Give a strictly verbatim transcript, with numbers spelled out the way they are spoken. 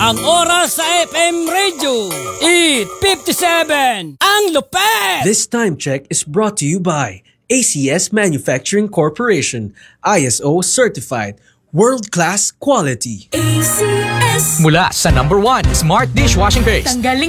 Ang oras sa F M Radio, eight fifty-seven. Ang lupet! This time check is brought to you by A C S Manufacturing Corporation, I S O certified, world-class quality. A C S. Mula sa number one Smart Dishwashing Paste. Tanggaling